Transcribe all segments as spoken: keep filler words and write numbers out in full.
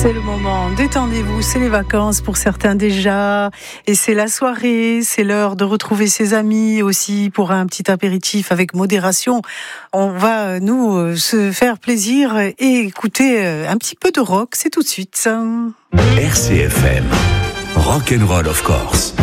C'est le moment, détendez-vous, c'est les vacances pour certains déjà, et c'est la soirée, c'est l'heure de retrouver ses amis aussi pour un petit apéritif avec modération. On va, nous, se faire plaisir et écouter un petit peu de rock, c'est tout de suite. R C F M, Rock'n'Roll of course.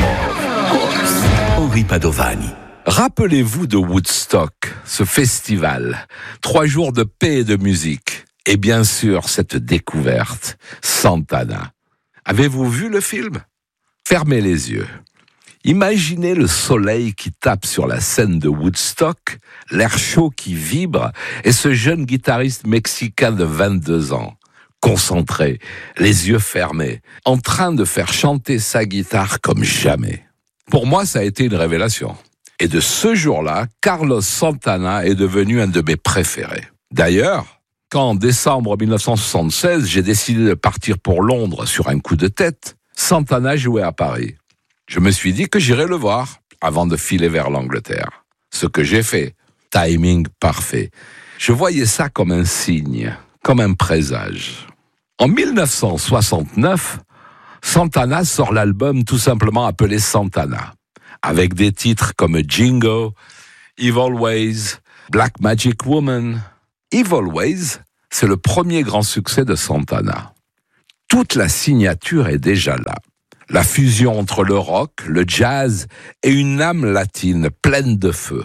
Henri Padovani. Rappelez-vous de Woodstock, ce festival, trois jours de paix et de musique. Et bien sûr, cette découverte, Santana. Avez-vous vu le film ? Fermez les yeux. Imaginez le soleil qui tape sur la scène de Woodstock, l'air chaud qui vibre, et ce jeune guitariste mexicain de vingt-deux ans, concentré, les yeux fermés, en train de faire chanter sa guitare comme jamais. Pour moi, ça a été une révélation. Et de ce jour-là, Carlos Santana est devenu un de mes préférés. D'ailleurs, quand en décembre dix-neuf cent soixante-seize, j'ai décidé de partir pour Londres sur un coup de tête, Santana jouait à Paris. Je me suis dit que j'irais le voir avant de filer vers l'Angleterre. Ce que j'ai fait, timing parfait. Je voyais ça comme un signe, comme un présage. En dix-neuf cent soixante-neuf, Santana sort l'album tout simplement appelé Santana, avec des titres comme Jingo, Evil Ways, Black Magic Woman. Evil Ways, c'est le premier grand succès de Santana. Toute la signature est déjà là. La fusion entre le rock, le jazz et une âme latine pleine de feu.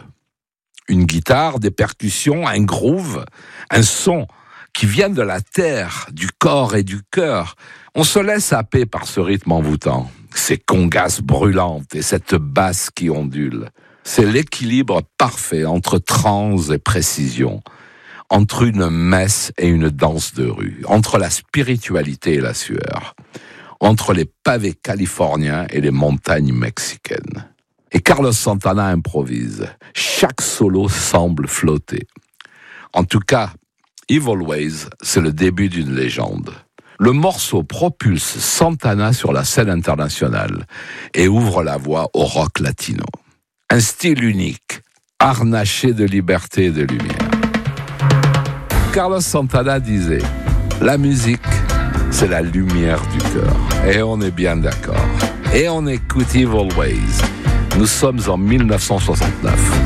Une guitare, des percussions, un groove, un son qui vient de la terre, du corps et du cœur. On se laisse happer par ce rythme envoûtant, ces congas brûlantes et cette basse qui ondule. C'est l'équilibre parfait entre trance et précision, entre une messe et une danse de rue, entre la spiritualité et la sueur, entre les pavés californiens et les montagnes mexicaines. Et Carlos Santana improvise. Chaque solo semble flotter. En tout cas, Evil Ways, c'est le début d'une légende. Le morceau propulse Santana sur la scène internationale et ouvre la voie au rock latino. Un style unique, harnaché de liberté et de lumière. Carlos Santana disait « La musique, c'est la lumière du cœur. » Et on est bien d'accord. Et on écoute Evil Ways. Nous sommes en dix-neuf cent soixante-neuf.